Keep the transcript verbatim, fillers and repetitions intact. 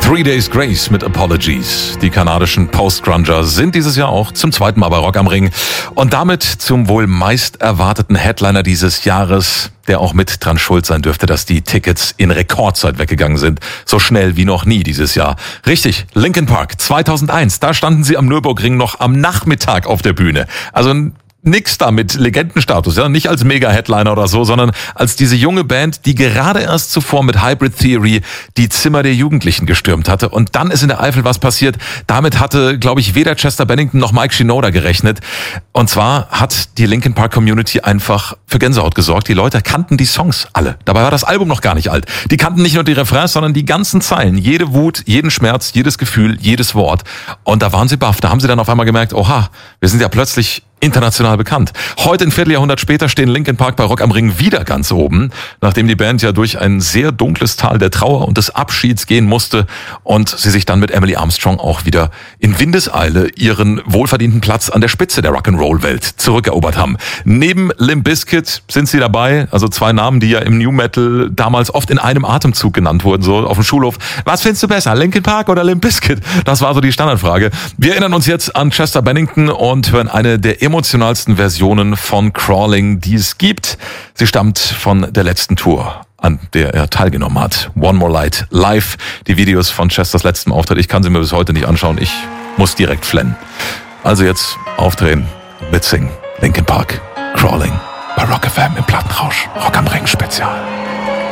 Three Days Grace mit Apologies. Die kanadischen Post-Grunger sind dieses Jahr auch zum zweiten Mal bei Rock am Ring. Und damit zum wohl meist erwarteten Headliner dieses Jahres, der auch mit dran schuld sein dürfte, dass die Tickets in Rekordzeit weggegangen sind. So schnell wie noch nie dieses Jahr. Richtig, Linkin Park zweitausendeins. Da standen sie am Nürburgring noch am Nachmittag auf der Bühne. Also nix da mit Legendenstatus, ja, nicht als Mega-Headliner oder so, sondern als diese junge Band, die gerade erst zuvor mit Hybrid Theory die Zimmer der Jugendlichen gestürmt hatte. Und dann ist in der Eifel was passiert. Damit hatte, glaube ich, weder Chester Bennington noch Mike Shinoda gerechnet. Und zwar hat die Linkin Park Community einfach für Gänsehaut gesorgt. Die Leute kannten die Songs alle. Dabei war das Album noch gar nicht alt. Die kannten nicht nur die Refrains, sondern die ganzen Zeilen. Jede Wut, jeden Schmerz, jedes Gefühl, jedes Wort. Und da waren sie baff. Da haben sie dann auf einmal gemerkt, oha, wir sind ja plötzlich international bekannt. Heute, ein Vierteljahrhundert später, stehen Linkin Park bei Rock am Ring wieder ganz oben, nachdem die Band ja durch ein sehr dunkles Tal der Trauer und des Abschieds gehen musste und sie sich dann mit Emily Armstrong auch wieder in Windeseile ihren wohlverdienten Platz an der Spitze der Rock'n'Roll-Welt zurückerobert haben. Neben Limp Bizkit sind sie dabei, also zwei Namen, die ja im New Metal damals oft in einem Atemzug genannt wurden, so auf dem Schulhof. Was findest du besser, Linkin Park oder Limp Bizkit? Das war so die Standardfrage. Wir erinnern uns jetzt an Chester Bennington und hören eine der emotionalsten Versionen von Crawling, die es gibt. Sie stammt von der letzten Tour, an der er teilgenommen hat. One More Light live. Die Videos von Chesters letztem Auftritt, ich kann sie mir bis heute nicht anschauen. Ich muss direkt flennen. Also jetzt aufdrehen, mitsingen. Linkin Park, Crawling, bei Rock F M im Plattenrausch. Rock am Ring Spezial.